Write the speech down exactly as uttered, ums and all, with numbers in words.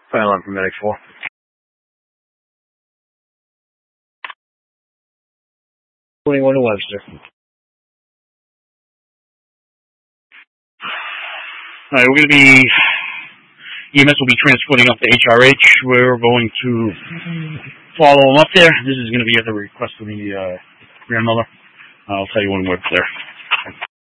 File on from Medic four. twenty-one to Webster. Alright, we're going to be, E M S will be transporting up to H R H. We're going to follow them up there. This is going to be at the request of the uh, grandmother. I'll tell you when we're there.